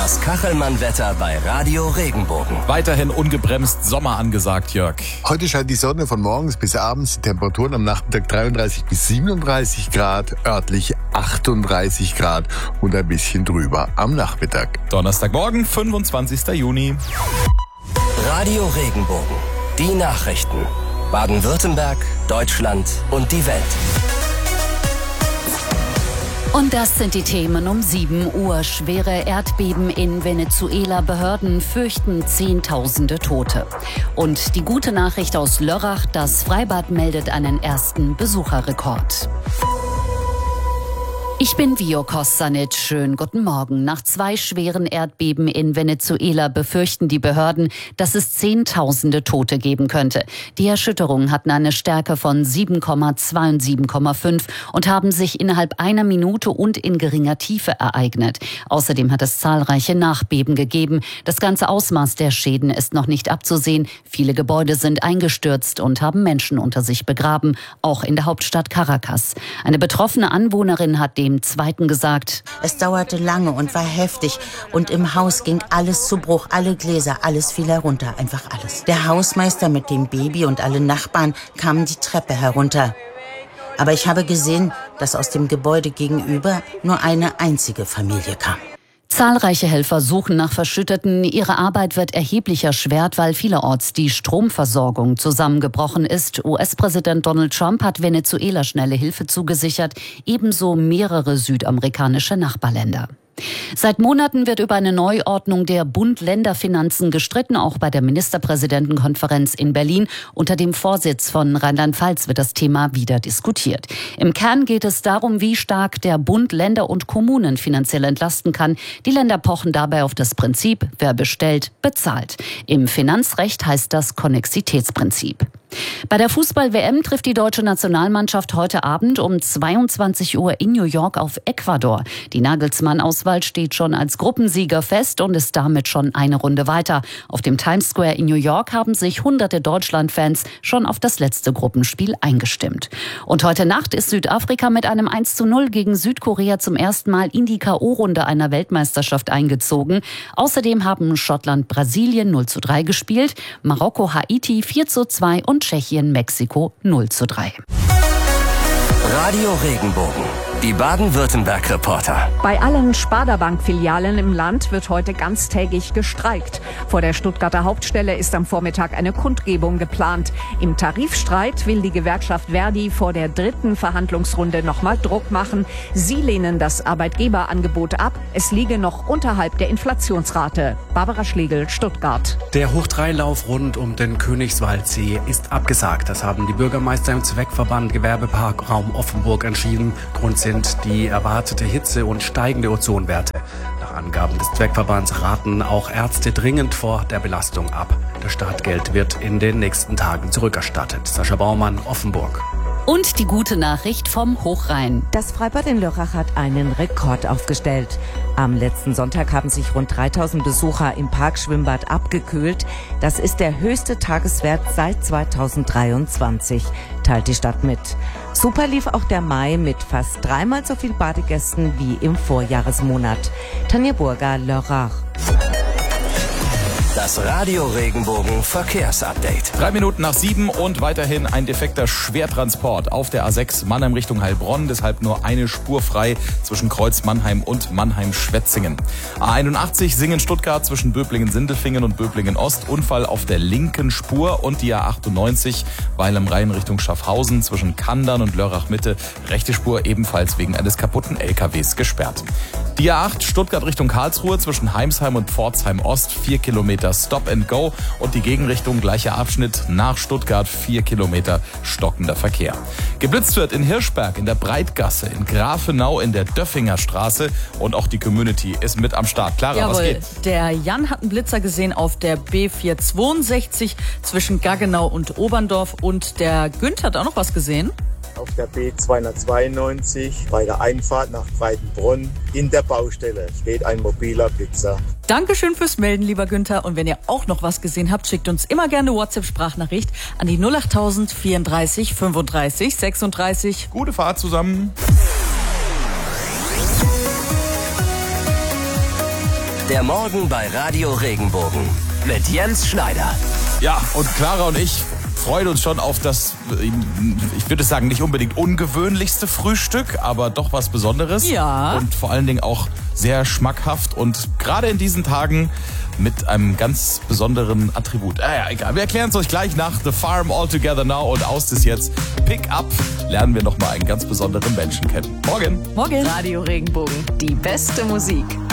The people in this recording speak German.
Das Kachelmann-Wetter bei Radio Regenbogen. Weiterhin ungebremst Sommer angesagt, Jörg. Heute scheint die Sonne von morgens bis abends. Die Temperaturen am Nachmittag 33 bis 37 Grad, örtlich 38 Grad und ein bisschen drüber am Nachmittag. Donnerstagmorgen, 25. Juni. Radio Regenbogen. Die Nachrichten. Baden-Württemberg, Deutschland und die Welt. Und das sind die Themen um 7 Uhr. Schwere Erdbeben in Venezuela. Behörden fürchten Zehntausende Tote. Und die gute Nachricht aus Lörrach. Das Freibad meldet einen ersten Besucherrekord. Ich bin Vio Kostanic. Schönen guten Morgen. Nach 2 schweren Erdbeben in Venezuela befürchten die Behörden, dass es Zehntausende Tote geben könnte. Die Erschütterungen hatten eine Stärke von 7,2 und 7,5 und haben sich innerhalb einer Minute und in geringer Tiefe ereignet. Außerdem hat es zahlreiche Nachbeben gegeben. Das ganze Ausmaß der Schäden ist noch nicht abzusehen. Viele Gebäude sind eingestürzt und haben Menschen unter sich begraben, auch in der Hauptstadt Caracas. Eine betroffene Anwohnerin hat dem Zweiten gesagt: Es dauerte lange und war heftig und im Haus ging alles zu Bruch, alle Gläser, alles fiel herunter, einfach alles. Der Hausmeister mit dem Baby und alle Nachbarn kamen die Treppe herunter. Aber ich habe gesehen, dass aus dem Gebäude gegenüber nur eine einzige Familie kam. Zahlreiche Helfer suchen nach Verschütteten. Ihre Arbeit wird erheblich erschwert, weil vielerorts die Stromversorgung zusammengebrochen ist. US-Präsident Donald Trump hat Venezuela schnelle Hilfe zugesichert, ebenso mehrere südamerikanische Nachbarländer. Seit Monaten wird über eine Neuordnung der Bund-Länder-Finanzen gestritten. Auch bei der Ministerpräsidentenkonferenz in Berlin unter dem Vorsitz von Rheinland-Pfalz wird das Thema wieder diskutiert. Im Kern geht es darum, wie stark der Bund Länder und Kommunen finanziell entlasten kann. Die Länder pochen dabei auf das Prinzip, wer bestellt, bezahlt. Im Finanzrecht heißt das Konnexitätsprinzip. Bei der Fußball-WM trifft die deutsche Nationalmannschaft heute Abend um 22 Uhr in New York auf Ecuador. Die Nagelsmann-Auswahl steht schon als Gruppensieger fest und ist damit schon eine Runde weiter. Auf dem Times Square in New York haben sich hunderte Deutschland-Fans schon auf das letzte Gruppenspiel eingestimmt. Und heute Nacht ist Südafrika mit einem 1:0 gegen Südkorea zum ersten Mal in die K.O.-Runde einer Weltmeisterschaft eingezogen. Außerdem haben Schottland Brasilien 0:3 gespielt, Marokko Haiti 4:2 und Tschechien Mexiko 0:3. Radio Regenbogen. Die Baden-Württemberg-Reporter. Bei allen Sparda-Bank-Filialen im Land wird heute ganztägig gestreikt. Vor der Stuttgarter Hauptstelle ist am Vormittag eine Kundgebung geplant. Im Tarifstreit will die Gewerkschaft Verdi vor der 3. Verhandlungsrunde nochmal Druck machen. Sie lehnen das Arbeitgeberangebot ab. Es liege noch unterhalb der Inflationsrate. Barbara Schlegel, Stuttgart. Der Hoch-3-Lauf rund um den Königswaldsee ist abgesagt. Das haben die Bürgermeister im Zweckverband Gewerbepark Raum Offenburg entschieden. Grund sind die erwartete Hitze und steigende Ozonwerte. Nach Angaben des Zweckverbands raten auch Ärzte dringend vor der Belastung ab. Das Startgeld wird in den nächsten Tagen zurückerstattet. Sascha Baumann, Offenburg. Und die gute Nachricht vom Hochrhein. Das Freibad in Lörrach hat einen Rekord aufgestellt. Am letzten Sonntag haben sich rund 3000 Besucher im Parkschwimmbad abgekühlt. Das ist der höchste Tageswert seit 2023, teilt die Stadt mit. Super lief auch der Mai mit fast 3-mal so viel Badegästen wie im Vorjahresmonat. Tanja Burger, Lörrach. Das Radio Regenbogen Verkehrsupdate. 3 Minuten nach 7 und weiterhin ein defekter Schwertransport auf der A6 Mannheim Richtung Heilbronn. Deshalb nur eine Spur frei zwischen Kreuz Mannheim und Mannheim-Schwetzingen. A81 Singen-Stuttgart zwischen Böblingen-Sindelfingen und Böblingen-Ost. Unfall auf der linken Spur. Und die A98 Weil am Rhein Richtung Schaffhausen zwischen Kandern und Lörrach-Mitte. Rechte Spur ebenfalls wegen eines kaputten LKWs gesperrt. Die A8 Stuttgart Richtung Karlsruhe zwischen Heimsheim und Pforzheim-Ost 4 Kilometer Stop and Go und die Gegenrichtung gleicher Abschnitt nach Stuttgart 4 Kilometer stockender Verkehr. Geblitzt wird in Hirschberg, in der Breitgasse, in Grafenau, in der Döffinger Straße und auch die Community ist mit am Start. Clara, Jawohl, was geht? Der Jan hat einen Blitzer gesehen auf der B462 zwischen Gaggenau und Oberndorf und der Günther hat auch noch was gesehen. Auf der B292 bei der Einfahrt nach Breitenbrunn in der Baustelle steht ein mobiler Blitzer. Dankeschön fürs Melden, lieber Günther. Und wenn ihr auch noch was gesehen habt, schickt uns immer gerne WhatsApp-Sprachnachricht an die 08000 34 35 36. Gute Fahrt zusammen. Der Morgen bei Radio Regenbogen mit Jens Schneider. Ja, und Clara und ich freuen uns schon auf das, ich würde sagen, nicht unbedingt ungewöhnlichste Frühstück, aber doch was Besonderes. Ja. Und vor allen Dingen auch sehr schmackhaft und gerade in diesen Tagen mit einem ganz besonderen Attribut. Ja, egal. Wir erklären es euch gleich nach The Farm All Together Now und aus das jetzt Pick Up lernen wir nochmal einen ganz besonderen Menschen kennen. Morgen. Morgen. Radio Regenbogen, die beste Musik.